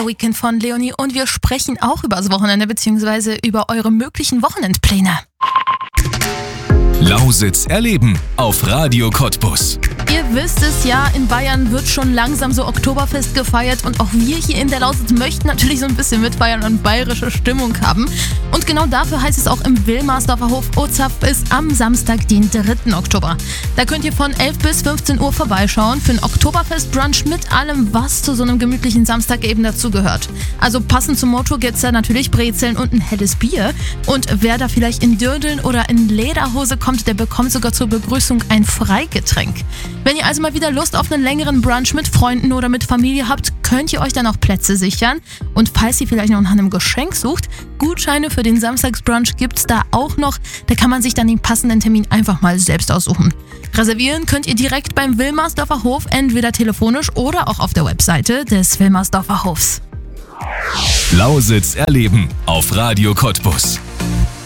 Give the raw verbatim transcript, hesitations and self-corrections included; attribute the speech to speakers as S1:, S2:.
S1: Weekend von Leonie und wir sprechen auch über das Wochenende bzw. über eure möglichen Wochenendpläne.
S2: Lausitz erleben auf Radio Cottbus.
S1: Ihr wisst es ja, in Bayern wird schon langsam so Oktoberfest gefeiert und auch wir hier in der Lausitz möchten natürlich so ein bisschen mitfeiern und bayerische Stimmung haben. Und genau dafür heißt es auch im Wilmersdorfer Hof Ozapf ist am Samstag, den dritten Oktober. Da könnt ihr von elf bis fünfzehn Uhr vorbeischauen für ein Oktoberfest-Brunch mit allem, was zu so einem gemütlichen Samstag eben dazugehört. Also passend zum Motto gibt's da natürlich Brezeln und ein helles Bier. Und wer da vielleicht in Dirndln oder in Lederhose kommt, der bekommt sogar zur Begrüßung ein Freigetränk. Wenn ihr also mal wieder Lust auf einen längeren Brunch mit Freunden oder mit Familie habt, könnt ihr euch dann auch Plätze sichern. Und falls ihr vielleicht noch nach einem Geschenk sucht, Gutscheine für den Samstagsbrunch gibt's da auch noch. Da kann man sich dann den passenden Termin einfach mal selbst aussuchen. Reservieren könnt ihr direkt beim Wilmersdorfer Hof, entweder telefonisch oder auch auf der Webseite des Wilmersdorfer Hofs.
S2: Lausitz erleben auf Radio Cottbus.